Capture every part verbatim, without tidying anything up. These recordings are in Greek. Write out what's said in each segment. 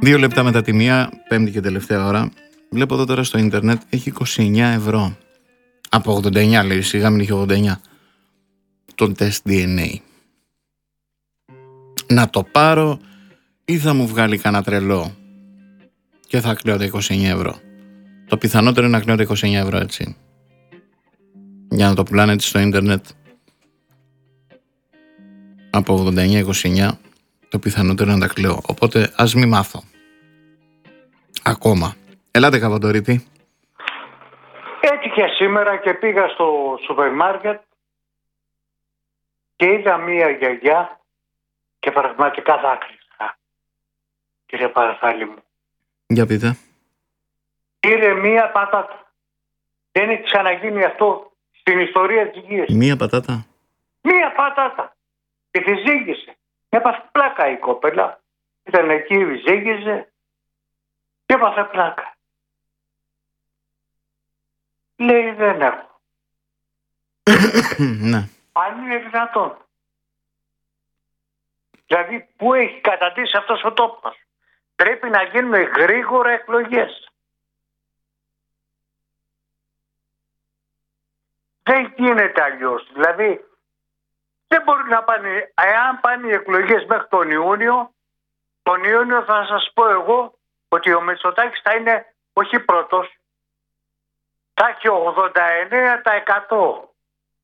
Δύο λεπτά μετά τη μία, πέμπτη και τελευταία ώρα. Βλέπω εδώ τώρα στο ίντερνετ έχει είκοσι εννέα ευρώ. Από ογδόντα εννέα λέει, σιγά μην είχε ογδόντα εννέα. Τον τεστ ντι εν έι. Να το πάρω ή θα μου βγάλει κανένα τρελό και θα κλαίω τα είκοσι εννέα ευρώ. Το πιθανότερο είναι να κλαίω τα είκοσι εννέα ευρώ, έτσι. Για να το πουλάνε έτσι στο ίντερνετ από ογδόντα εννέα είκοσι εννέα, το πιθανότερο είναι να τα κλαίω. Οπότε ας μη μάθω ακόμα. Ελάτε Καβαντορίτη. Έτυχε σήμερα και πήγα στο σούπερ μάρκετ και είδα μία γιαγιά και πραγματικά δάκρυσα. Κύριε Παραθάλη μου. Για πείτε. Πήρε μία πατάτα. Δεν έχει ξαναγίνει αυτό στην ιστορία της γης. Μία πατάτα. Μία πατάτα. Και τη ζήγησε. Έπαθε πλάκα η κοπέλα. Ήταν εκεί, ζήγησε και έπαθε πλάκα. Λέει δεν έχω. Ναι. Αν είναι δυνατόν. Δηλαδή πού έχει καταντήσει αυτός ο τόπος. Πρέπει να γίνουν γρήγορα εκλογές. Δεν γίνεται αλλιώς. Δηλαδή δεν μπορεί να πάνε, εάν πάνε οι εκλογές μέχρι τον Ιούνιο, τον Ιούνιο θα σας πω εγώ ότι ο Μητσοτάκης θα είναι όχι πρώτος, θα έχει ογδόντα εννέα τοις εκατό.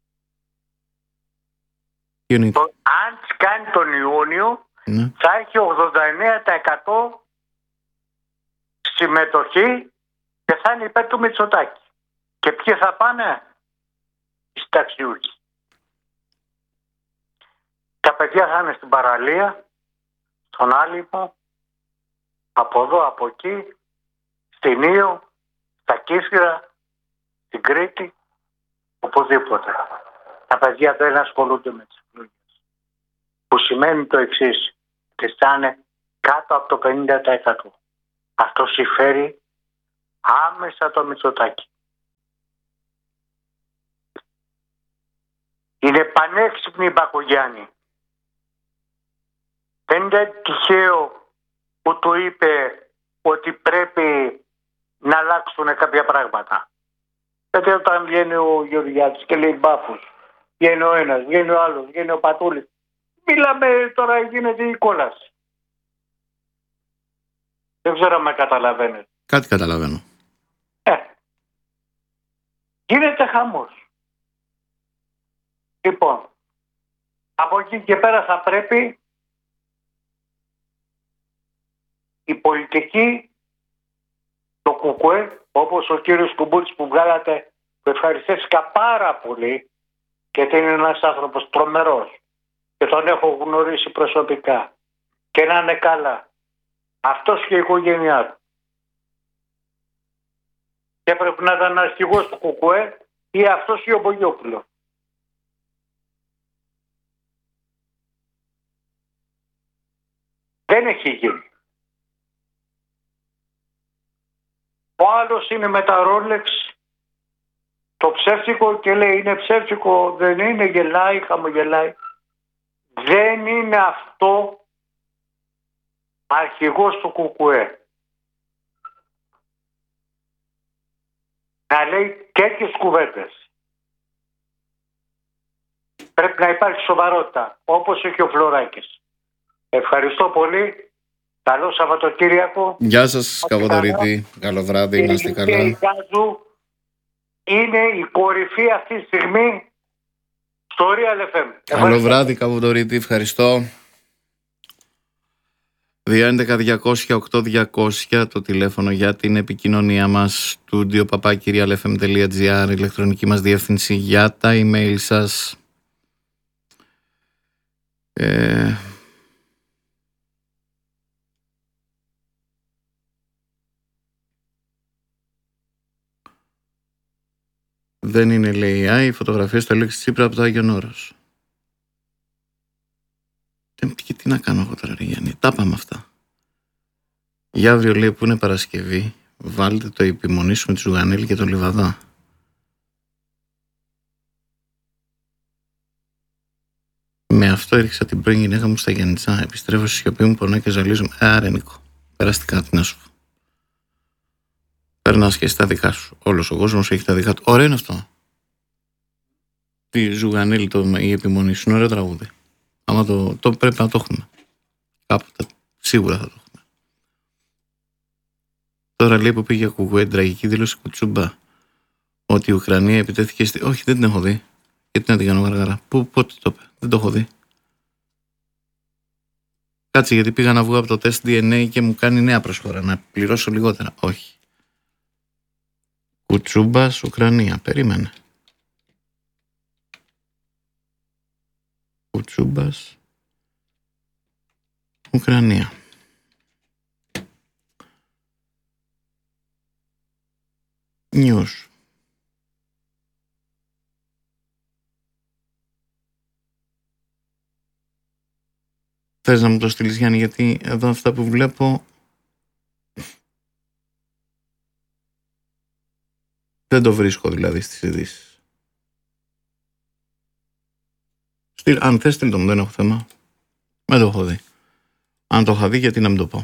Το, αν κάνει τον Ιούνιο, ναι, θα έχει ογδόντα εννέα τοις εκατό συμμετοχή και θα είναι υπέρ του Μητσοτάκη. Και ποιοι θα πάνε? Οι συνταξιούχοι. Τα παιδιά θα είναι στην παραλία, στον Άλυμο, από εδώ, από εκεί, στην Ήο, στα Κύθυρα, στην Κρήτη, οπουδήποτε. Τα παιδιά δεν ασχολούνται με τις εκλογές. Που σημαίνει το εξής, ότι θα είναι κάτω από το πενήντα τοις εκατό. Αυτό συμφέρει άμεσα το Μητσοτάκη. Είναι πανέξυπνη η Μπακογιάννη. Δεν είναι τυχαίο που του είπε ότι πρέπει να αλλάξουν κάποια πράγματα. Γιατί όταν βγαίνει ο Γεωργιάδης και λέει μπάφους, βγαίνει ο ένας, βγαίνει ο άλλος, βγαίνει ο Πατούλης. Μιλάμε τώρα, γίνεται η κόλαση. Δεν ξέρω αν με καταλαβαίνετε. Κάτι καταλαβαίνω. Ε, γίνεται χαμός. Λοιπόν, από εκεί και πέρα θα πρέπει η πολιτική, το κουκουέ, όπως ο κύριος Κουμπούρης που βγάλατε, που ευχαριστήθηκα πάρα πολύ, γιατί είναι ένας άνθρωπος τρομερός και τον έχω γνωρίσει προσωπικά και να είναι καλά. Αυτός και η οικογένειά του. Και έπρεπε να ήταν αρχηγός του κουκουέ ή αυτός ή ο Μπογιόπουλος. Δεν έχει γίνει. Ο άλλος είναι με τα Ρόλεξ, το ψεύτικο και λέει είναι ψεύτικο, δεν είναι, γελάει, χαμογελάει. Δεν είναι αυτό αρχηγός του κουκουέ. Να λέει τέτοιες κουβέντες. Πρέπει να υπάρχει σοβαρότητα, όπως έχει ο Φλωράκης. Ευχαριστώ πολύ. Καλό Σαββατοκύριακο. Γεια σας Καβαντορίτη. Καλό βράδυ, να είστε καλά. Η Κάζου είναι η κορυφή αυτή τη στιγμή στο Real εφ εμ. Καλό βράδυ Καβαντορίτη, ευχαριστώ. δύο έντεκα διακόσια οκτώ διακόσια το τηλέφωνο για την επικοινωνία μας. Στούντιο παπάκι real f m τελεία g r, ηλεκτρονική μας διεύθυνση για τα email σας. Ε... Δεν είναι, λέει, η φωτογραφία στο Αλέξη Τσίπρα από το Άγιον Όρος. Και τι να κάνω εγώ τώρα, ρε Γιάννη, τα πάμε αυτά. Για αύριο, λέει, που είναι Παρασκευή, βάλτε το επιμονή σου με τη Ζουγανέλη και τον Λιβαδά. Με αυτό έριξα την πρώην γυναίκα μου στα Γιάννητσά. Επιστρέφω στη σιωπή μου, πονώ και ζαλίζομαι. Άρα, Νίκο, Περαστικά, τι να σου πω. Περνάς και στα δικά σου. Όλος ο κόσμος έχει τα δικά του. Ωραίο είναι αυτό. Τη Ζουγανέλη, το, η επιμονή σου, είναι ωραίο τραγούδι. Άμα το, το πρέπει να το έχουμε. Κάποτε. Σίγουρα θα το έχουμε. Τώρα λέει που πήγε ο Κουκουέ, τραγική δήλωση Κουτσούμπα, ότι η Ουκρανία επιτέθηκε στη... Όχι, δεν την έχω δει. Γιατί να την κάνω γαργάρα. Πού, πότε το είπε. Δεν το έχω δει. Κάτσε, γιατί πήγα να βγω από το τεστ ντι εν έι και μου κάνει νέα προσφορά. Να πληρώσω λιγότερα. Όχι. Κουτσούμπας, Ουκρανία. Περίμενε. Κουτσούμπας, Ουκρανία. News. Θες να μου το στείλεις, Γιάννη, γιατί εδώ αυτά που βλέπω δεν το βρίσκω δηλαδή στις ειδήσεις. Στείλ, αν θες στείλ το μου, δεν έχω θέμα. Δεν το έχω δει. Αν το είχα δει, γιατί να μην το πω.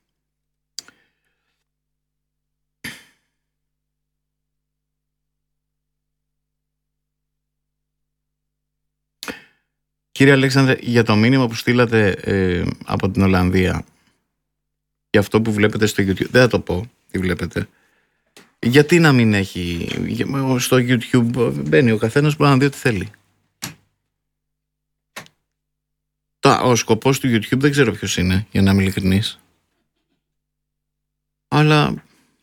Κύριε Αλέξανδρε, για το μήνυμα που στείλατε ε, από την Ολλανδία, για αυτό που βλέπετε στο YouTube, δεν θα το πω τι βλέπετε. Γιατί να μην έχει, στο YouTube μπαίνει ο καθένας που να δει ό,τι θέλει. Ο σκοπός του YouTube δεν ξέρω ποιος είναι, για να είμαι ειλικρινής. Αλλά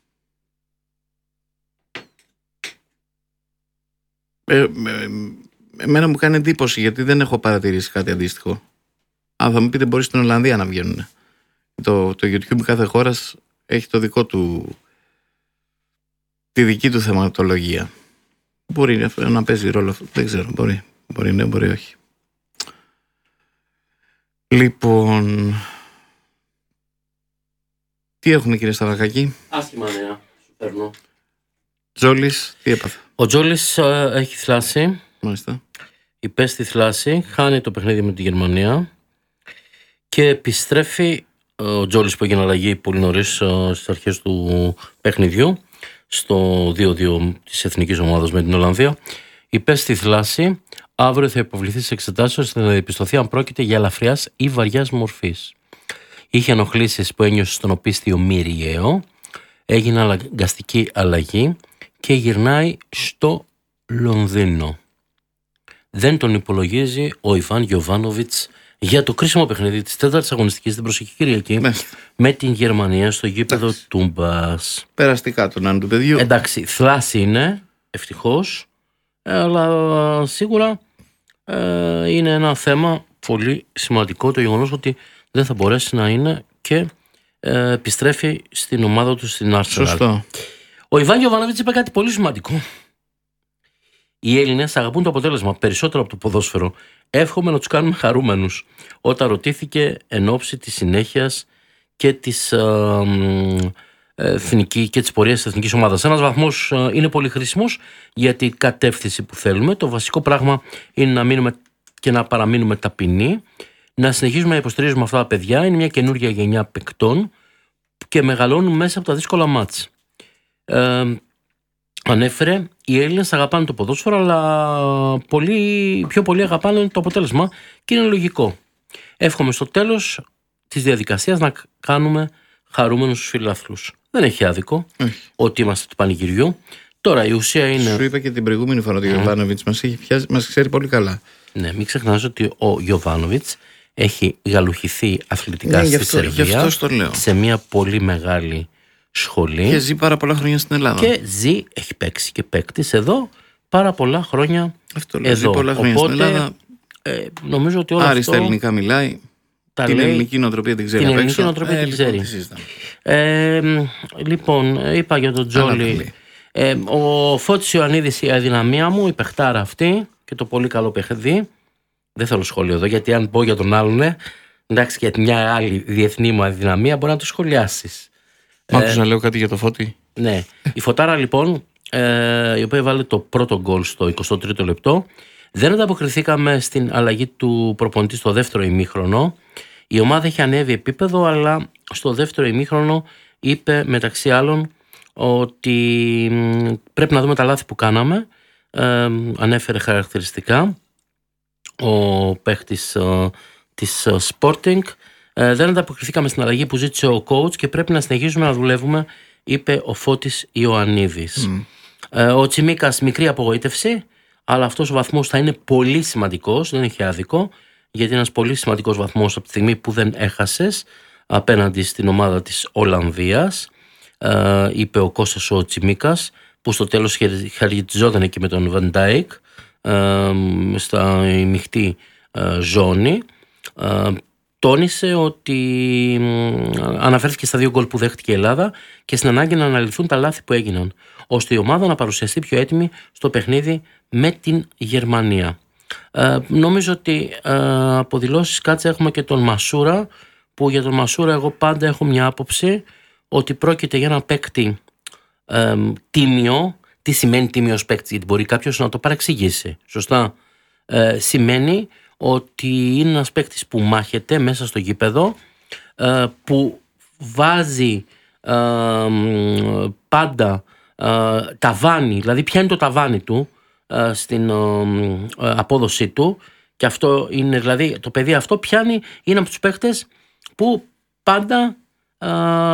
ε, ε, εμένα μου κάνει εντύπωση, γιατί δεν έχω παρατηρήσει κάτι αντίστοιχο. Αν θα μου πείτε, μπορεί στην Ολλανδία να βγαίνουν. Το, το YouTube κάθε χώρας έχει το δικό του, τη δική του θεματολογία. Μπορεί να παίζει ρόλο αυτό, δεν ξέρω, μπορεί. Μπορεί ναι, μπορεί όχι. Λοιπόν, τι έχουμε, κύριε Σταυρακάκη? Άσχημα νέα, σου παίρνω. Τζόλης, τι έπαθε? Ο Τζόλης ε, έχει θλάσει. Μάλιστα. Υπέστη θλάση, χάνει το παιχνίδι με τη Γερμανία και επιστρέφει ο Τζόλης, που έγινε αλλαγή πολύ νωρίς ε, στις αρχές του παιχνιδιού, στο δύο δύο της εθνικής ομάδας με την Ολλανδία. Υπέστη θλάση. Αύριο θα υποβληθεί σε εξετάσεις ώστε να διαπιστωθεί αν πρόκειται για ελαφριάς ή βαριάς μορφής. Είχε ενοχλήσεις που ένιωσε στον οπίστιο μυριαίο, έγινε αναγκαστική αλλαγή και γυρνάει στο Λονδίνο. Δεν τον υπολογίζει ο Ιβάν Γιοβάνοβιτς για το κρίσιμο παιχνίδι της τέταρτης αγωνιστικής την προσεχή Κυριακή ναι. με την Γερμανία στο γήπεδο Τούμπας. Περαστικά τον άνω του παιδιού. Εντάξει, θλάση είναι, ευτυχώς, αλλά σίγουρα ε, είναι ένα θέμα πολύ σημαντικό το γεγονός ότι δεν θα μπορέσει να είναι και ε, επιστρέφει στην ομάδα του στην Arsenal. Σωστό. Ο Ιβάν Γιοβάνοβιτς είπε κάτι πολύ σημαντικό. Οι Έλληνες αγαπούν το αποτέλεσμα περισσότερο από το ποδόσφαιρο. Εύχομαι να τους κάνουμε χαρούμενους. Όταν ρωτήθηκε εν ώψη της συνέχειας και της ε, ε, εθνική, και της πορείας της εθνικής ομάδας. Ένας βαθμός ε, είναι πολύ χρήσιμος για την κατεύθυνση που θέλουμε. Το βασικό πράγμα είναι να μείνουμε και να παραμείνουμε ταπεινοί. Να συνεχίζουμε να υποστηρίζουμε αυτά τα παιδιά. Είναι μια καινούργια γενιά παικτών και μεγαλώνουν μέσα από τα δύσκολα μάτς. Ε, Ανέφερε, οι Έλληνες αγαπάνε το ποδόσφαιρο, αλλά πολύ, πιο πολύ αγαπάνε το αποτέλεσμα και είναι λογικό. Εύχομαι στο τέλος της διαδικασίας να κάνουμε χαρούμενους τους φιλάθλους. Δεν έχει άδικο mm. ότι είμαστε του πανηγυριού. Τώρα η ουσία είναι. Σου είπα και την προηγούμενη φορά ότι ο Γιοβάνοβιτς μας, μας ξέρει πολύ καλά. Ναι, μην ξεχνάς ότι ο Γιοβάνοβιτς έχει γαλουχηθεί αθλητικά ναι, στη αυτό, Σερβία σε μια πολύ μεγάλη σχολή. Και ζει πάρα πολλά χρόνια στην Ελλάδα. Και ζει, έχει παίξει και παίκτης εδώ πάρα πολλά χρόνια. Αυτό λέω, εδώ. Ζει πολλά χρόνια Οπότε, στην Ελλάδα. Ε, νομίζω ότι όλο άριστα αυτό. ελληνικά μιλάει. Την λέει, ελληνική νοοτροπία την ξέρει. Την ελληνική νοοτροπία ε, την ξέρει. Λοιπόν, ε, λοιπόν, είπα για τον Τζόλι. Ε, ο Φώτης Ιωαννίδης, η αδυναμία μου, η παιχτάρα αυτή και το πολύ καλό παιχνίδι. Δεν θέλω σχόλιο εδώ, γιατί αν πω για τον άλλον, εντάξει, για μια άλλη διεθνή μου αδυναμία, μπορεί να το σχολιάσεις. Μ' άκουσα να λέω κάτι για το Φώτη. Ναι. Η Φωτάρα λοιπόν, ε, η οποία βάλε το πρώτο γκολ στο εικοστό τρίτο λεπτό, δεν ανταποκριθήκαμε στην αλλαγή του προπονητή στο δεύτερο ημίχρονο. Η ομάδα έχει ανέβει επίπεδο, αλλά στο δεύτερο ημίχρονο είπε μεταξύ άλλων ότι πρέπει να δούμε τα λάθη που κάναμε. Ε, ανέφερε χαρακτηριστικά ο παίχτης ε, της Sporting. Ε, δεν ανταποκριθήκαμε στην αλλαγή που ζήτησε ο coach και πρέπει να συνεχίσουμε να δουλεύουμε, είπε ο Φώτης Ιωαννίδης. Mm. Ε, ο Τσιμίκας, μικρή απογοήτευση, αλλά αυτός ο βαθμός θα είναι πολύ σημαντικός, δεν έχει άδικο, γιατί είναι ένας πολύ σημαντικός βαθμός από τη στιγμή που δεν έχασες απέναντι στην ομάδα της Ολλανδίας, ε, είπε ο Κώστας ο Τσιμίκας, που στο τέλος χαριτιζόταν εκεί με τον Βαν Ντάικ ε, στα μειχτή ε, ζώνη. Ε, τόνισε ότι ε, αναφέρθηκε στα δύο γκολ που δέχτηκε η Ελλάδα και στην ανάγκη να αναλυθούν τα λάθη που έγιναν, ώστε η ομάδα να παρουσιαστεί πιο έτοιμη στο παιχνίδι με την Γερμανία. Ε, νομίζω ότι ε, από δηλώσεις κάτσε έχουμε και τον Μασούρα, που για τον Μασούρα εγώ πάντα έχω μια άποψη ότι πρόκειται για ένα παίκτη ε, τίμιο. Τι σημαίνει τίμιος παίκτης, γιατί μπορεί κάποιος να το παρεξηγήσει. Σωστά. Ε, σημαίνει ότι είναι ένας παίκτης που μάχεται μέσα στο γήπεδο, ε, που βάζει ε, πάντα ε, ταβάνι, δηλαδή πιάνει το ταβάνι του ε, στην ε, απόδοσή του, και αυτό είναι, δηλαδή το παιδί αυτό πιάνει, είναι από τους παίκτες που πάντα ε,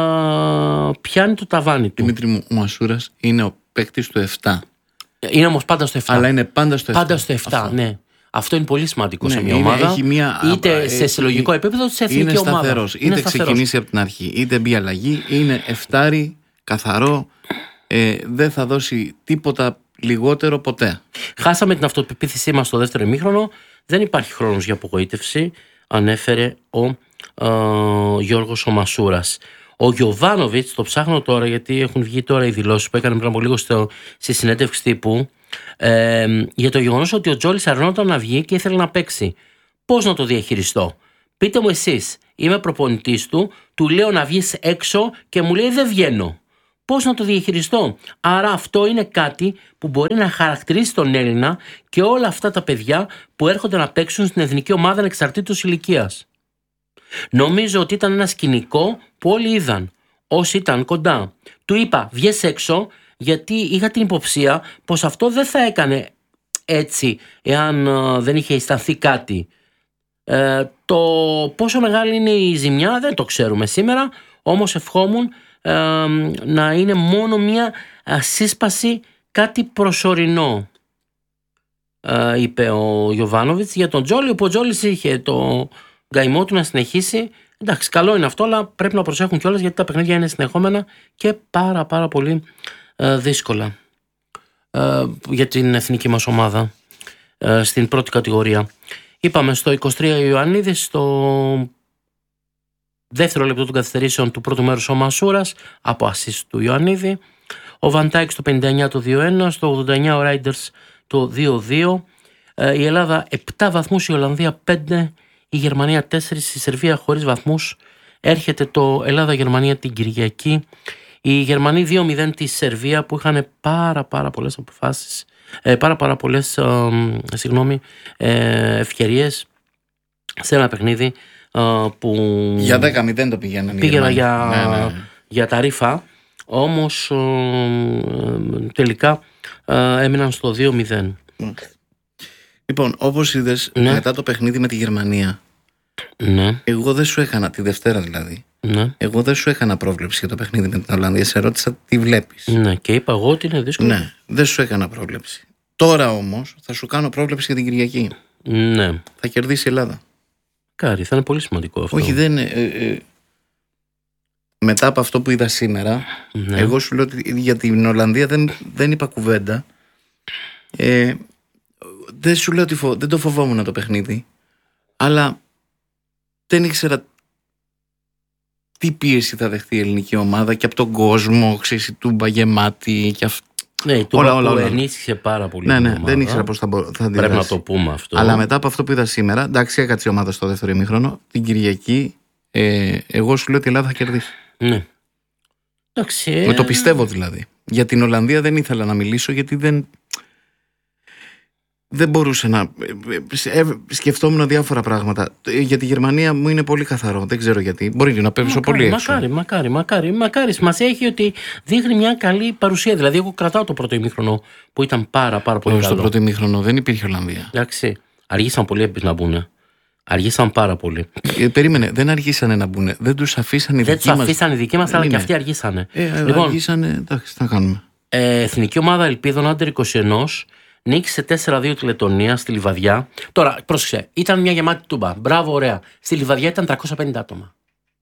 πιάνει το ταβάνι του. Δημήτρη μου, ο Μασούρας είναι ο παίκτης του επτά. Είναι όμως πάντα στο επτά. Αλλά είναι πάντα στο επτά. Πάντα στο επτά, αυτό. Ναι. Αυτό είναι πολύ σημαντικό, ναι, σε μια είναι, ομάδα. Έχει μια, είτε ε, σε συλλογικό ε, επίπεδο, είτε σε εθνική είναι ομάδα. Σταθερός, είναι είτε σταθερός. ξεκινήσει από την αρχή, είτε μπει αλλαγή. Είναι εφτάρι, καθαρό. Ε, δεν θα δώσει τίποτα λιγότερο ποτέ. Χάσαμε την αυτοπεποίθησή μας στο δεύτερο ημίχρονο. Δεν υπάρχει χρόνος για απογοήτευση, ανέφερε ο ε, Γιώργος ο Μασούρας. Ο Γιοβάνοβιτς, το ψάχνω τώρα γιατί έχουν βγει τώρα οι δηλώσεις που έκανε πριν από λίγο στο, στη συνέντευξη τύπου, ε, για το γεγονός ότι ο Τζόλης αρνόταν να βγει και ήθελε να παίξει. Πώς να το διαχειριστώ? Πείτε μου εσείς. Είμαι προπονητής του, του λέω να βγεις έξω και μου λέει δεν βγαίνω. Πώς να το διαχειριστώ? Άρα αυτό είναι κάτι που μπορεί να χαρακτηρίσει τον Έλληνα και όλα αυτά τα παιδιά που έρχονται να παίξουν στην εθνική ομάδα ανεξαρτήτως ηλικίας. Νομίζω ότι ήταν ένα σκηνικό που όλοι είδαν, όσοι ήταν κοντά. Του είπα βγες έξω, γιατί είχα την υποψία πως αυτό δεν θα έκανε έτσι εάν uh, δεν είχε αισθανθεί κάτι. Ε, το πόσο μεγάλη είναι η ζημιά δεν το ξέρουμε σήμερα, όμως ευχόμουν ε, να είναι μόνο μια ε, σύσπαση, κάτι προσωρινό, ε, είπε ο Γιοβάνοβιτς για τον Τζόλι, όπου ο Τζόλις είχε το γκαημό του να συνεχίσει. Εντάξει, καλό είναι αυτό, αλλά πρέπει να προσέχουν κιόλας, γιατί τα παιχνίδια είναι συνεχόμενα και πάρα πάρα πολύ ε, δύσκολα ε, για την εθνική μας ομάδα ε, στην πρώτη κατηγορία. Είπαμε στο είκοσι τρία Ιωαννίδης, στο δεύτερο λεπτό των καθυστερήσεων του πρώτου μέρους ο Μασούρας από assist του Ιωαννίδη, ο Βαντάικ στο πενήντα εννιά το δύο ένα, στο ογδόντα εννιά ο Ράιντερς το δύο δύο. ε, η Ελλάδα επτά βαθμούς, η Ολλανδία πέντε, η Γερμανία τέσσερα, η Σερβία χωρίς βαθμούς. Έρχεται το Ελλάδα-Γερμανία την Κυριακή. Οι Γερμανοί δύο μηδέν τη Σερβία, που είχαν πάρα πάρα πολλές αποφάσεις, ε, πάρα πάρα πολλές ε, συγγνώμη, ε, ευκαιρίες σε ένα παιχνίδι ε, που για δέκα μηδέν το πηγαίνανε. Πήγαινα για, ναι, ναι. για τα ρήφα, όμως ε, ε, τελικά ε, έμειναν στο δύο μηδέν. Λοιπόν, όπως είδες, ναι, μετά το παιχνίδι με τη Γερμανία, ναι, εγώ δεν σου έκανα, τη Δευτέρα δηλαδή, ναι, εγώ δεν σου έκανα πρόβλεψη για το παιχνίδι με την Ολλανδία. Σε ρώτησα τι βλέπεις. Ναι, και είπα εγώ ότι είναι δύσκολο. Ναι, δεν σου έκανα πρόβλεψη. Τώρα όμως θα σου κάνω πρόβλεψη για την Κυριακή. Ναι. Θα κερδίσει η Ελλάδα. Κάρι, θα είναι πολύ σημαντικό αυτό. Όχι, δεν είναι. Ε, ε, μετά από αυτό που είδα σήμερα, ναι, εγώ σου λέω ότι για την Ολλανδία δεν, δεν είπα κουβέντα. Ε, δεν σου λέω ότι φο... δεν το φοβόμουν το παιχνίδι, αλλά δεν ήξερα τι πίεση θα δεχτεί η ελληνική ομάδα και από τον κόσμο, ξέρεις, η Τούμπα γεμάτη και αυτό. Ναι, η Τούμπα που ενίσχυσε πάρα πολύ. Ναι, ναι, ομάδα. Δεν ήξερα πώς θα, μπο... θα αντιδράσει. Πρέπει να το πούμε αυτό. Αλλά μετά από αυτό που είδα σήμερα, εντάξει, έκατσε η ομάδα στο δεύτερο ημίχρονο. Την Κυριακή, ε, εγώ σου λέω ότι η Ελλάδα θα κερδίσει. Ναι. Εντάξει. Με το πιστεύω δηλαδή. Για την Ολλανδία δεν ήθελα να μιλήσω, γιατί δεν. δεν μπορούσε να. Ε, σκεφτόμουν διάφορα πράγματα. Για τη Γερμανία μου είναι πολύ καθαρό. Δεν ξέρω γιατί. Μπορεί να πέφτω πολύ έξω. Μακάρι, μακάρι, μακάρι. Μακάρι. Σημασία έχει ότι δείχνει μια καλή παρουσία. Δηλαδή, εγώ κρατάω το πρώτο ημίχρονο που ήταν πάρα, πάρα πολύ καλό. Στο πρώτο ημίχρονο δεν υπήρχε Ολλανδία. Εντάξει. Αργήσαν πολύ να μπουν. Αργήσαν πάρα πολύ. Ε, περίμενε, δεν αργήσανε να μπουν. Δεν τους αφήσαν οι δικοί μας. Δεν τους αφήσαν οι δικοί μας, αλλά και αυτοί αργήσανε. Ε, λοιπόν, αργήσανε, εντάξει, τι να κάνουμε. Ε, Εθνική ομάδα Ελπίδων Άντερ είκοσι ένα νίκησε τέσσερα δύο τη Λετωνία στη Λιβαδιά. Τώρα, πρόσεξε, ήταν μια γεμάτη τούμπα. Μπράβο, ωραία. Στη Λιβαδιά ήταν τριακόσια πενήντα άτομα.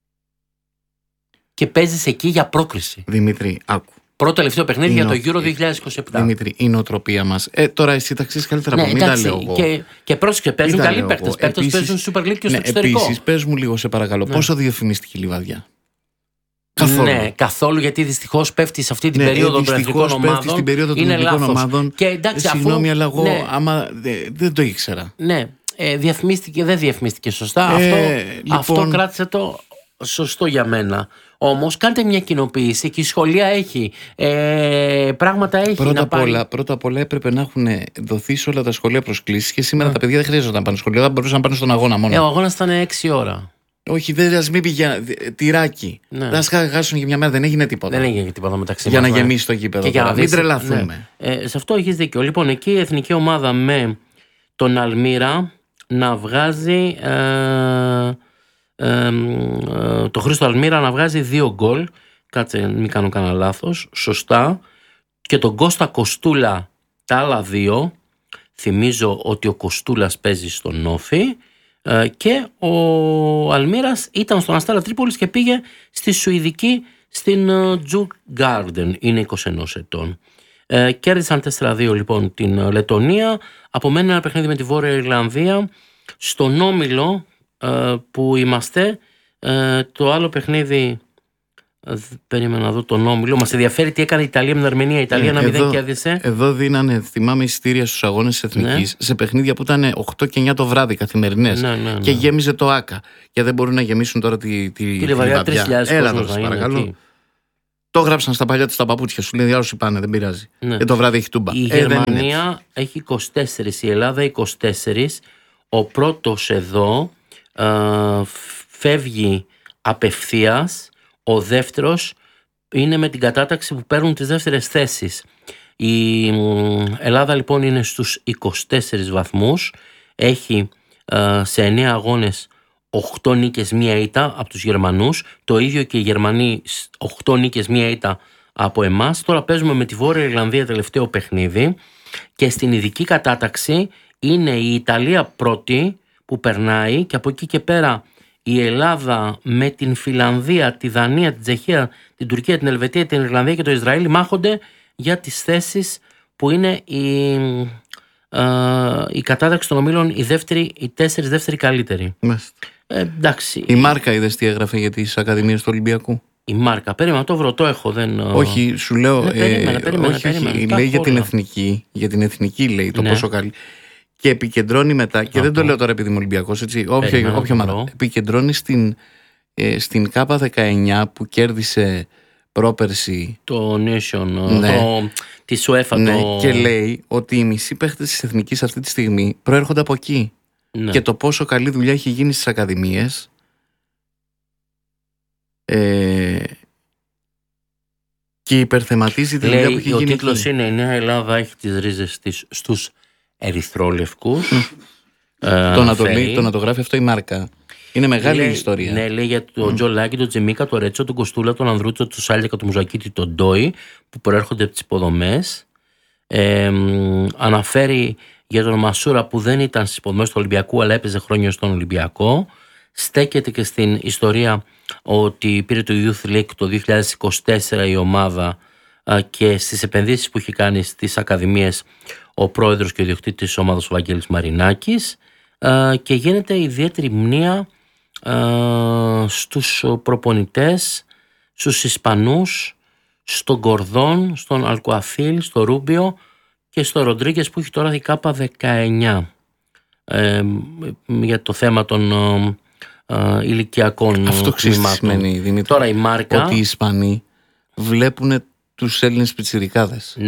Και παίζεις εκεί για πρόκριση. Δημήτρη, άκου. Πρώτο τελευταίο παιχνίδι είναι για το Euro είκοσι είκοσι επτά. Δημήτρη, η νοοτροπία μας. Ε, τώρα εσύ τα ξέρεις καλύτερα από ναι, μένα. Μην τα λέω εγώ. Και, και πρόσεξε, παίζουν καλοί παίκτες. Παίκτες παίζουν Super League και στο ναι, εξωτερικό. Επίσης, πες μου λίγο, σε παρακαλώ, ναι. πόσο διαφημίστηκε η Λιβαδιά? Καθόλου. Ναι, καθόλου, γιατί δυστυχώς πέφτει σε αυτή την ναι, περίοδο των εθνικών ομάδων. Στην περίοδο των είναι εθνικών λάθος. ομάδων. Και εντάξει, συγγνώμη, αφού, αλλά εγώ ναι, άμα, δε, δεν το ήξερα. Ναι, ε, διαφημίστηκε, δεν διαφημίστηκε σωστά. Ε, αυτό, λοιπόν, αυτό κράτησε το σωστό για μένα. Όμως κάντε μια κοινοποίηση και η σχολεία έχει. Ε, πράγματα έχει. Πρώτα, να απ πάρει... όλα, πρώτα απ' όλα έπρεπε να έχουν δοθεί σε όλα τα σχολεία προσκλήσεις και σήμερα mm. τα παιδιά δεν χρειάζονταν να πάνε σχολείο, δεν μπορούσαν να πάνε στον αγώνα μόνο. Ε, ο αγώνας ήταν έξι ώρα. Όχι, δεν ας μην πήγε τυράκι. Ναι. Δεν χάσουν για μια μέρα, δεν έγινε τίποτα. Δεν έγινε τίποτα μεταξύ για μας. να γεμίσει το γήπεδο. Για να μην τρελαθούμε. Ναι. Ε, σε αυτό έχεις δίκιο. Λοιπόν, εκεί η εθνική ομάδα με τον Αλμύρα να βγάζει. Ε, ε, ε, το Χρήστο Αλμύρα να βγάζει δύο γκολ. Κάτσε, μην κάνω κανένα λάθος. Σωστά. Και τον Κώστα Κοστούλα τα άλλα δύο. Θυμίζω ότι ο Κοστούλας παίζει στον Όφη. Και ο Αλμύρας ήταν στον Αστέρα Τρίπολης και πήγε στη Σουηδική, στην Djurgården, είναι είκοσι ένα ετών. Ε, κέρδισαν τέσσερα δύο λοιπόν την Λετωνία. Απομένει ένα παιχνίδι με τη Βόρεια Ιρλανδία. Στον όμιλο ε, που είμαστε, ε, το άλλο παιχνίδι, ε, περίμενα να δω τον όμιλο. Μας ενδιαφέρει τι έκανε η Ιταλία με την Αρμενία. Η Ιταλία ένα μηδέν κέρδισε. Εδώ δίνανε, θυμάμαι, εισιτήρια στους αγώνες της Εθνικής, ναι, σε παιχνίδια που ήταν οκτώ και εννιά το βράδυ καθημερινές. Ναι, ναι, ναι. Και γέμιζε το ΆΚΑ. Και δεν μπορούν να γεμίσουν τώρα τη, τη, τη Λιβαδιά. τρεις χιλιάδες Έλα εδώ, παρακαλώ. Το γράψαν στα παλιά του τα παπούτσια σου. Λέει διάλογο πάνε, δεν πειράζει. Ναι. Και το βράδυ έχει τούμπα. Η ε, Γερμανία έχει είκοσι τέσσερα, η Ελλάδα είκοσι τέσσερα. Ο πρώτος εδώ ε, φεύγει απευθείας. Ο δεύτερος είναι με την κατάταξη που παίρνουν τις δεύτερες θέσεις. Η Ελλάδα λοιπόν είναι στους είκοσι τέσσερις βαθμούς. Έχει ε, σε εννέα αγώνες οκτώ νίκες, μία ήττα από τους Γερμανούς. Το ίδιο και οι Γερμανοί, οκτώ νίκες, μία ήττα από εμάς. Τώρα παίζουμε με τη Βόρεια Ιρλανδία τελευταίο παιχνίδι. Και στην ειδική κατάταξη είναι η Ιταλία πρώτη που περνάει. Και από εκεί και πέρα η Ελλάδα με την Φιλανδία, τη Δανία, την Τσεχία, την Τουρκία, την Ελβετία, την Ιρλανδία και το Ισραήλ μάχονται για τις θέσεις που είναι η, ε, η κατάταξη των ομίλων, οι, δεύτεροι, οι τέσσερις δεύτεροι καλύτεροι. Ε, εντάξει. Η Μάρκα είδες τι έγραφε για τις Ακαδημίες του Ολυμπιακού? Η Μάρκα, περίμενα, το βρω, το έχω. Δεν... Όχι, σου λέω. Ναι, περίμενα, περίμενα, όχι, περίμενα, όχι, περίμενα, λέει για την εθνική. Για την εθνική λέει το ναι. πόσο καλή. Και επικεντρώνει μετά, και Α, δεν το λέω τώρα επειδή είμαι Ολυμπιακός, έτσι. Όποια, όποια μάνα. Επικεντρώνει στην, ε, στην ΚΑΠΑ δεκαεννιά που κέρδισε πρόπερση. Το Nation, ναι. το, τη UEFA. Ναι, το... και λέει ότι οι μισοί παίχτες της εθνικής αυτή τη στιγμή προέρχονται από εκεί. Ναι. Και το πόσο καλή δουλειά έχει γίνει στις ακαδημίες. Ε, και υπερθεματίζει τη δουλειά που έχει ο γίνει. Ο τίτλος είναι «Η Νέα Ελλάδα έχει τις ρίζες της στους ερυθρόλευκους». ε, το, να το, λέει, το να το γράφει αυτό η Μάρκα. Είναι μεγάλη λέει, ιστορία. Ναι, λέει για τον mm. Τζολάκη, τον Τζεμίκα, τον Ρέτσο, τον Κοστούλα, τον Ανδρούτσο, τον Σάλιακα, τον Μουζακίτη, τον Ντόι, που προέρχονται από τις υποδομές. Ε, αναφέρει για τον Μασούρα που δεν ήταν στις υποδομές του Ολυμπιακού, αλλά έπαιζε χρόνια στον Ολυμπιακό. Στέκεται και στην ιστορία ότι πήρε το Youth League το δύο χιλιάδες είκοσι τέσσερα η ομάδα και στις επενδύσεις που έχει κάνει στις ακαδημίες ο πρόεδρος και ο ιδιοκτήτης της ομάδας ο Βαγγέλης Μαρινάκης, και γίνεται ιδιαίτερη μνήα στους προπονητές, στους Ισπανούς, στον Κορδόν, στον Αλκουαθίλ, στο Ρούμπιο και στο Ροντρίγκες που έχει τώρα δει ΚΑΠΑ δεκαεννιά ε, για το θέμα των ε, ηλικιακών. Αυτό σημαίνει, Δημήτρη, τώρα η Μάρκα, ότι οι Ισπανοί βλέπουν τους Έλληνες πιτσιρικάδες. Ναι,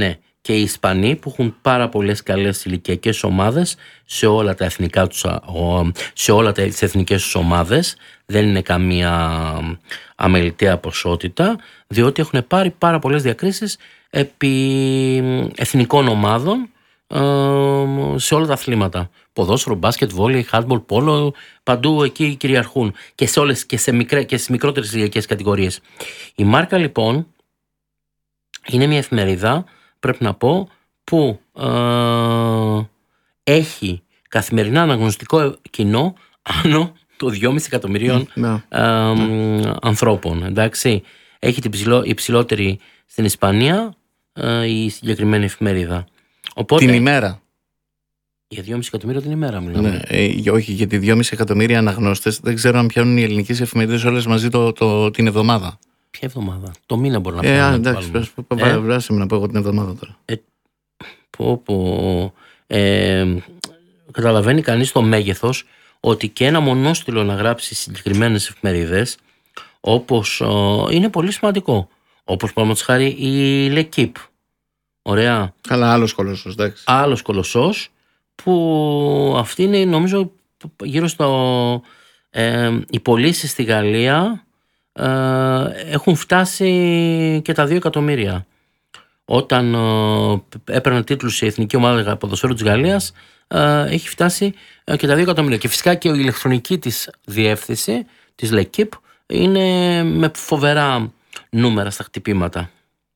και οι Ισπανοί που έχουν πάρα πολλές καλές ηλικιακές ομάδες σε όλα τα εθνικά τους, σε όλα τα, τις εθνικές τους ομάδες. Δεν είναι καμία αμεληταία ποσότητα, διότι έχουν πάρει πάρα πολλές διακρίσεις επί εθνικών ομάδων σε όλα τα αθλήματα. Ποδόσφαιρο, μπάσκετ, βόλεϊ, χάντμπολ, πόλο, παντού εκεί κυριαρχούν και σε όλες και σε, μικρέ, και σε μικρότερες ηλικιακές κατηγορίες. Η Μάρκα λοιπόν είναι μια εφημερίδα, πρέπει να πω, που ε, έχει καθημερινά αναγνωστικό κοινό άνω το δυόμισι εκατομμυρίων mm, ε, mm. ανθρώπων. Εντάξει. Έχει την ψηλό, υψηλότερη στην Ισπανία ε, η συγκεκριμένη εφημερίδα. Οπότε, την ημέρα. Για δυόμισι εκατομμύρια την ημέρα μιλάμε. Ναι, ε, όχι, γιατί δυόμισι εκατομμύρια αναγνώστες δεν ξέρω αν πιάνουν οι ελληνικές εφημερίδες όλες μαζί το, το, την εβδομάδα. Ποια εβδομάδα? Το μήνα μπορεί να πει. Ε, να εντάξει, βράσε με να πω εγώ την εβδομάδα τώρα. Ε, πω, πω, ε, καταλαβαίνει κανείς το μέγεθος ότι και ένα μονόστιλο να γράψει συγκεκριμένες εφημερίδες όπως ε, είναι πολύ σημαντικό. Όπως παραδείγματος χάρη η L'Équipe. Ωραία. Καλά, άλλος κολοσσός, εντάξει. Άλλος κολοσσός που αυτή είναι νομίζω γύρω στο ε, οι πωλήσεις στη Γαλλία ε, έχουν φτάσει και τα δύο εκατομμύρια. Όταν ε, έπαιρνε τίτλους η Εθνική Ομάδα Ποδοσφαίρου της Γαλλίας ε, έχει φτάσει ε, και τα δύο εκατομμύρια. Και φυσικά και η ηλεκτρονική της διεύθυνση της L'Équipe είναι με φοβερά νούμερα στα χτυπήματα.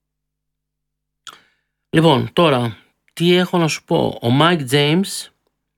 Λοιπόν, τώρα, τι έχω να σου πω. Ο Μάικ Τζέιμς,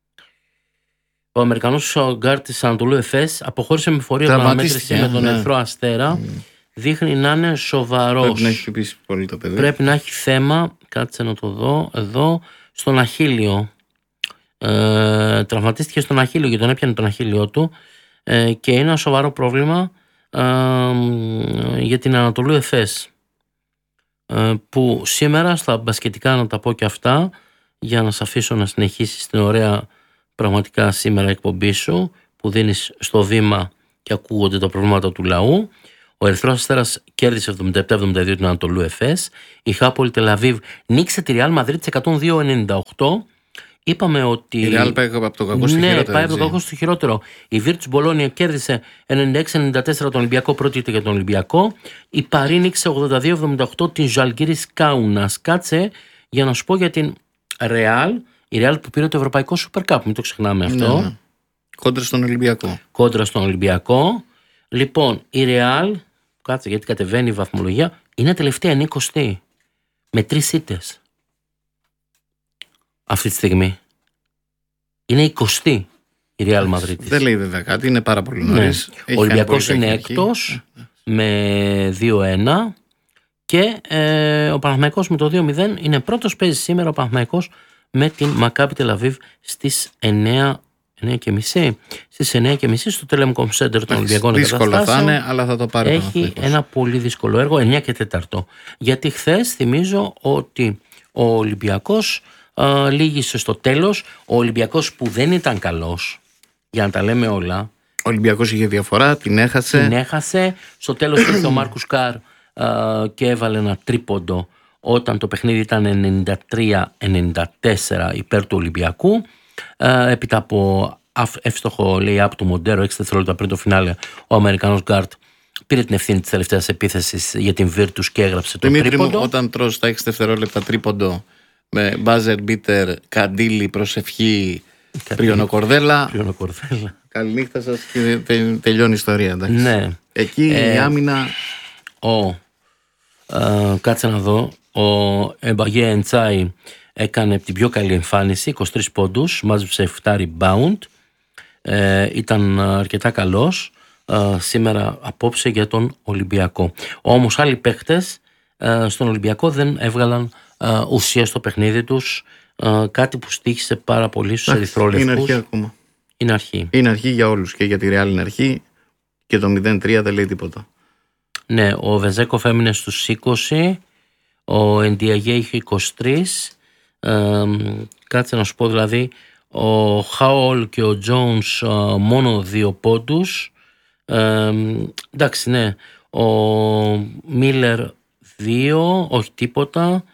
ο Αμερικανός γκάρτ της Ανατολού Εφές, αποχώρησε με φορεία παραμέτρηση με τον ναι. Ερυθρό Αστέρα. Mm. Δείχνει να είναι σοβαρός. Πρέπει να έχει χτυπήσει πολύ το παιδί. Πρέπει να έχει θέμα, κάτσε να το δω, εδώ, στον αχίλιο. Ε, τραυματίστηκε στον αχίλιο και τον έπιανε τον αχίλιο του ε, και είναι ένα σοβαρό πρόβλημα ε, για την Ανατολού Εφές. Που σήμερα στα μπασκετικά, να τα πω και αυτά για να σε αφήσω να συνεχίσεις την ωραία πραγματικά σήμερα εκπομπή σου που δίνεις στο βήμα και ακούγονται τα προβλήματα του λαού. Ο Ερυθρός Αστέρας κέρδισε εβδομήντα επτά εβδομήντα δύο την Ανατολού Εφές. Η Χάπολη Τελαβίβ νίκησε τη Ρεάλ Μαδρίτης εκατόν δύο ενενήντα οκτώ. Είπαμε ότι. Η Ρεάλ πάει από το κακό στο ναι, χειρότερο. Πάει από το κακό στο χειρότερο. Η Βίρτους Μπολόνια κέρδισε ενενήντα έξι ενενήντα τέσσερα τον Ολυμπιακό, πρόκειται για τον Ολυμπιακό. Η Παρί νίκησε ογδόντα δύο εβδομήντα οκτώ την Ζαλγκίρις Κάουνας. Κάτσε για να σου πω για την Ρεάλ. Η Ρεάλ που πήρε το Ευρωπαϊκό Super Cup, μην το ξεχνάμε αυτό. Ναι, ναι. Κόντρα στον Ολυμπιακό. Κόντρα στον Ολυμπιακό. Λοιπόν, η Ρεάλ, κάτσε γιατί κατεβαίνει η βαθμολογία, είναι τελευταία, είναι εικοστή. Με τρεις ήττες. Αυτή τη στιγμή. Είναι εικοστή η Real Madrid. Δεν λέει βέβαια κάτι, είναι πάρα πολύ νωρίς. Ναι. Ο Ολυμπιακός είναι έκτος με δύο ένα και ε, ο Παναθηναϊκός με το δύο μηδέν είναι πρώτος. Παίζει σήμερα ο Παναθηναϊκός με την Μακάμπι Τελαβίβ στις εννιά και μισή. Στις εννιά και μισή στο Telecom Center των Ολυμπιακών Εγκαταστάσεων. Δύσκολο θα είναι, αλλά θα το πάρει. Έχει ένα πολύ δύσκολο έργο, εννιά και τέταρτο. Γιατί χθες θυμίζω ότι ο Ολυμπιακός Uh, λύγησε στο τέλος. Ο Ολυμπιακός που δεν ήταν καλός, για να τα λέμε όλα. Ο Ολυμπιακός είχε διαφορά, την έχασε. Την έχασε. Στο τέλος ήρθε ο Μάρκους Καρ uh, και έβαλε ένα τρίποντο όταν το παιχνίδι ήταν ενενήντα τρία ενενήντα τέσσερα υπέρ του Ολυμπιακού. Uh, έπειτα από εύστοχο lay-up του Μοντέρο έξι δευτερόλεπτα πριν το φινάλε, ο Αμερικανός Γκάρτ πήρε την ευθύνη της τελευταίας επίθεσης για την Virtus και έγραψε το Δημήτρη τρίποντο. Μου, όταν τρως τα έξι δευτερόλεπτα τρίποντο με buzzer beater, καντήλι, προσευχή, πριονοκορδέλα. Καληνύχτα σας και τε, τελειώνει η ιστορία. Εντάξει. Ναι. Εκεί ε, η άμυνα. Ο, ε, κάτσε να δω. Ο Εμπαγέ Εντσάι έκανε την πιο καλή εμφάνιση, είκοσι τρεις πόντους, μάζεψε επτά rebound. Ε, ήταν αρκετά καλός ε, σήμερα απόψε για τον Ολυμπιακό. Όμως άλλοι παίχτες ε, στον Ολυμπιακό δεν έβγαλαν Uh, ουσία στο παιχνίδι τους, uh, κάτι που στοίχησε πάρα πολύ στους ερυθρόλευκους. Είναι αρχή ακόμα. Είναι αρχή. Είναι αρχή για όλους, και για τη Real είναι αρχή και το μηδέν τρία δεν λέει τίποτα. Ναι, ο Βεζέκοφ έμεινε στους είκοσι, ο Εντιαγέ είχε είκοσι τρία, uh, κάτσε να σου πω δηλαδή, ο Χάολ και ο Τζόουνς uh, μόνο δύο πόντους, uh, εντάξει ναι, ο Μίλερ δύο, όχι τίποτα.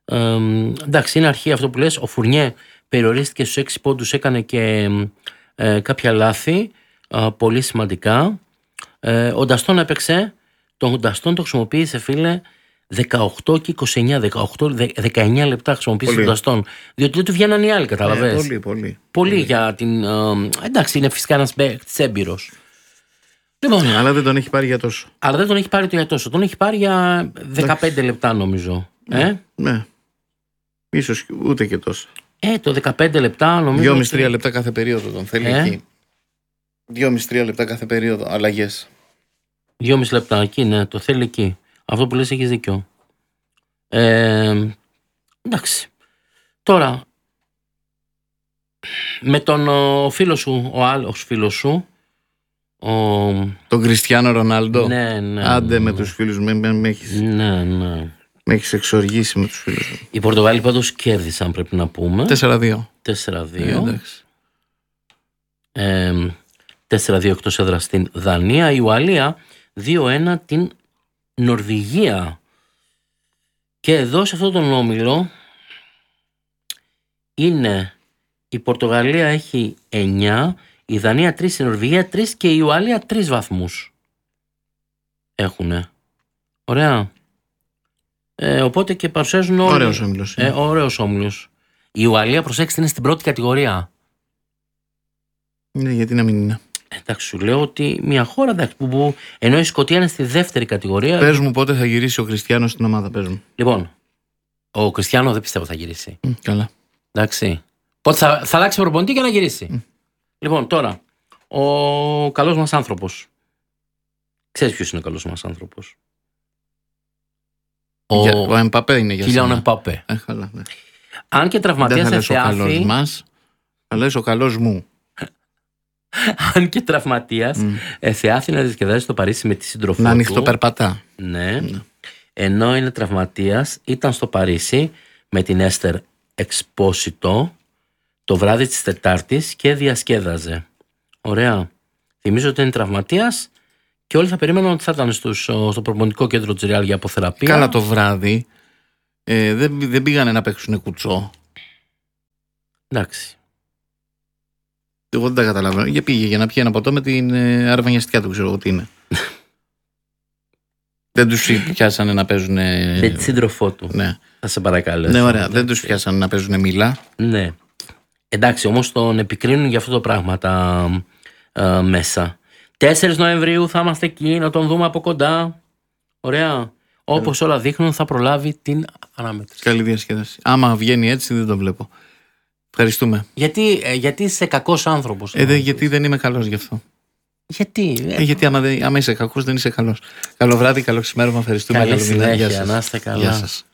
Ε, εντάξει, είναι αρχή αυτό που λες. Ο Φουρνιέ περιορίστηκε στους έξι πόντους, έκανε και ε, κάποια λάθη ε, πολύ σημαντικά. Ε, ο Νταστόν έπαιξε. Τον Νταστόν το χρησιμοποίησε, φίλε, δεκαοκτώ και είκοσι εννιά, δεκαοκτώ, δεκαεννιά λεπτά χρησιμοποίησε τον Νταστόν. Διότι δεν του βγαίναν οι άλλοι, καταλαβες. Ε, πολύ, πολύ, πολύ. Πολύ για την. Ε, εντάξει, είναι φυσικά ένας παίκτης έμπειρος. Λοιπόν, ναι, αλλά δεν τον έχει πάρει για τόσο. Αλλά δεν τον έχει πάρει το για τόσο. Τον έχει πάρει για δεκαπέντε λεπτά, νομίζω. Ναι. Ε? ναι. Ίσως ούτε και τόσο. Ε, το δεκαπέντε λεπτά νομίζω. δυόμισι τρία λεπτά κάθε περίοδο τον θέλει ε? εκεί. δυόμισι τρία λεπτά κάθε περίοδο. Αλλαγές. δυόμισι λεπτά εκεί, ναι, το θέλει εκεί. Αυτό που λες έχεις δίκιο. Ε, εντάξει. Τώρα, με τον ο φίλο σου, ο άλλος φίλος σου, ο... τον Κριστιάνο Ρονάλντο. Ναι, ναι. Άντε ναι. με τους φίλους μου, με, με έχεις, ναι, ναι. με έχεις εξοργήσει με τους φίλους μου. Οι Πορτογάλοι πάντως κέρδισαν, πρέπει να πούμε. τέσσερα δύο. τέσσερα δύο. Ε, εντάξει. Ε, τέσσερα δύο εκτός έδρας στην Δανία. Η Ουαλία δύο ένα την Νορβηγία. Και εδώ σε αυτόν τον όμιλο είναι η Πορτογαλία έχει εννιά, η Δανία τρία, η Νορβηγία τρία και η Ουαλία τρία βαθμούς έχουνε. Ωραία. Ε, οπότε και παρουσιάζουν όλοι. Ωραίος όμιλος. Ε, ωραίος όμιλος. Η Ουαλία, προσέξτε, είναι στην πρώτη κατηγορία. Ναι, γιατί να μην είναι. Εντάξει, σου λέω ότι μια χώρα, εντάξει, που, που, ενώ η Σκωτία είναι στη δεύτερη κατηγορία. Πες μου πότε θα γυρίσει ο Κριστιάνος στην ομάδα, πες μου. Λοιπόν, ο Κριστιάνο δεν πιστεύω θα γυρίσει. Mm, καλά. Εντάξει. Πότε θα, θα αλλάξει προπονητή και να γυρίσει. Mm. Λοιπόν, τώρα, ο καλός μας άνθρωπος. Ξέρεις ποιος είναι ο καλός μας άνθρωπος? Ο, για, ο Εμπαπέ είναι για σένα. Κιλιάν Εμπαπέ. Ε, καλά, ναι. Αν και τραυματίας δεν θα λες ο καλός Θεάθη... μας, θα λες ο καλός μου. Αν και τραυματίας mm. Θεάθη να διασκεδάζει στο Παρίσι με τη σύντροφό να του. Να ανοιχτοπερπατά. Ναι. Mm. Ενώ είναι τραυματίας, ήταν στο Παρίσι με την Έστερ Εξπόσιτο το βράδυ της Τετάρτης και διασκέδαζε. Ωραία. Θυμίζω ότι είναι τραυματίας και όλοι θα περίμεναν ότι θα ήταν στους, στο προπονητικό κέντρο της Ρεάλ για αποθεραπεία. Καλά το βράδυ. Ε, δεν, δεν πήγανε να παίξουν κουτσό. Εντάξει. Εγώ δεν τα καταλαβαίνω. Για πήγε για να πιει ένα ποτό με την ε, αρβανιαστικά του, ξέρω εγώ τι είναι. Δεν τους πιάσανε να παίζουν. Με τη σύντροφό του. Ναι. Θα σε παρακαλέσω. Ναι, ωραία. Δεν τους πιάσανε να παίζουν μιλά. Ναι. Εντάξει, όμως τον επικρίνουν για αυτό το πράγμα τα ε, μέσα. τέσσερις Νοεμβρίου θα είμαστε εκεί να τον δούμε από κοντά. Ωραία. Όπως όλα δείχνουν θα προλάβει την αναμέτρηση. Καλή διασκέδαση. Άμα βγαίνει έτσι δεν το βλέπω. Ευχαριστούμε. Γιατί, ε, γιατί είσαι κακός άνθρωπος. Ε, δε, γιατί δεν είμαι καλός γι' αυτό. Γιατί. Ε, γιατί άμα, δε, άμα είσαι κακός δεν είσαι καλός. Καλό βράδυ, καλό ξημέρωμα. Ευχαριστούμε. Καλή συνέχεια. Να είστε καλά. Γεια σας.